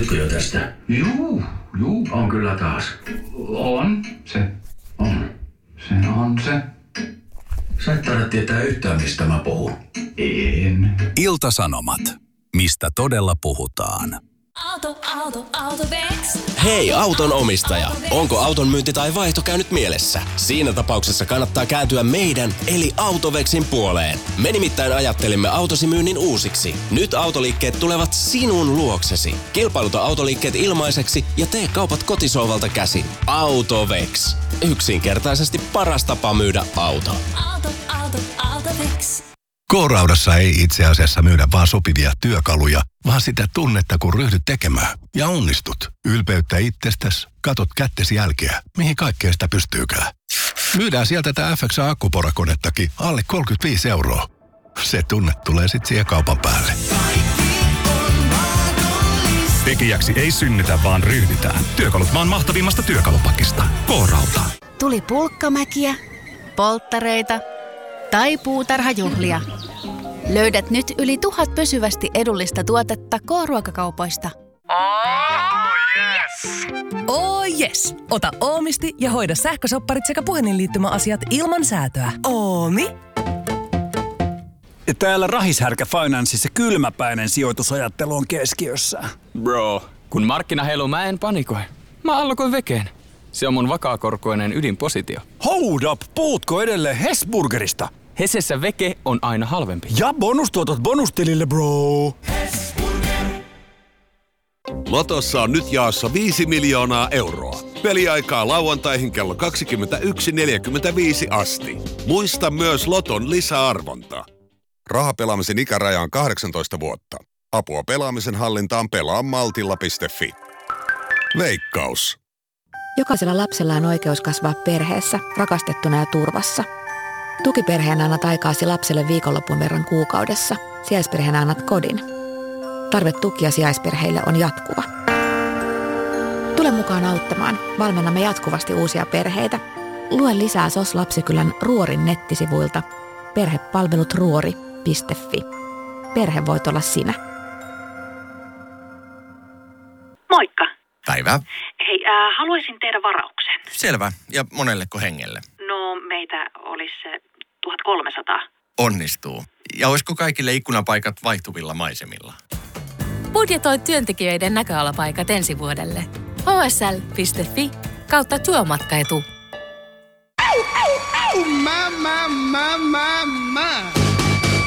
Kuulitko jo tästä? Juu. On kyllä taas. On. Se on se. Sä et taida tietää yhtään, mistä mä puhun. En. Ilta-Sanomat. Mistä todella puhutaan? Autovex. Hei auton omistaja, onko auton myynti tai vaihto käynyt mielessä? Siinä tapauksessa kannattaa kääntyä meidän eli Autovexin puoleen. Me nimittäin ajattelimme autosi myynnin uusiksi. Nyt autoliikkeet tulevat sinun luoksesi. Kilpailuta autoliikkeet ilmaiseksi ja tee kaupat kotisohvalta käsin. Autovex. Yksinkertaisesti paras tapa myydä auto. Autovex. K-Raudassa ei itse asiassa myydä vaan sopivia työkaluja, vaan sitä tunnetta, kun ryhdyt tekemään. Ja onnistut. Ylpeyttä itsestäsi, katot kättesi jälkeä, mihin kaikkeen sitä pystyykään. Myydään sieltä tätä FXA-akkuporakonettakin alle 35 €. Se tunne tulee sit siihen kaupan päälle. Tekijäksi ei synnytä, vaan ryhdytään. Työkalut maan mahtavimmasta työkalupakista. K-Rauta. Tuli pulkkamäkiä, polttareita tai puutarhajuhlia. Löydät nyt yli 1000 pysyvästi edullista tuotetta K-ruokakaupoista. Oh yes! Ota Oomisti ja hoida sähkösopparit sekä puhelinliittymäasiat ilman säätöä. Oomi? Ja täällä Rahishärkä Financeissa kylmäpäinen sijoitusajattelu on keskiössä. Bro, kun markkina heiluu, mä en panikoi. Mä allokoin vekeen. Se on mun vakaakorkoinen ydinpositio. Hold up! Puhutko edelleen Hesburgerista? Hesessä veke on aina halvempi. Ja bonustuotot bonustilille, bro! Lotossa on nyt jaossa 5 miljoonaa euroa. Peliaikaa lauantaihin kello 21.45 asti. Muista myös Loton lisäarvonta. Rahapelaamisen ikäraja on 18 vuotta. Apua pelaamisen hallintaan pelaa maltilla.fi. Veikkaus. Jokaisella lapsella on oikeus kasvaa perheessä, rakastettuna ja turvassa. Tukiperheenä annat aikaasi lapselle viikonlopun verran kuukaudessa. Sijaisperheenä annat kodin. Tarve tuki- ja sijaisperheille on jatkuva. Tule mukaan auttamaan. Valmennamme jatkuvasti uusia perheitä. Lue lisää SOS Lapsikylän Ruorin nettisivuilta perhepalvelutruori.fi. Perhe voit olla sinä. Moikka. Päivää. Hei, haluaisin tehdä varauksen. Selvä. Ja monelleko hengelle? No, meitä olisi se 1300. Onnistuu. Ja olisiko kaikille ikkunapaikat vaihtuvilla maisemilla? Budjetoi työntekijöiden näköalapaikat ensi vuodelle. hsl.fi/työmatkaetu. Au, au, au,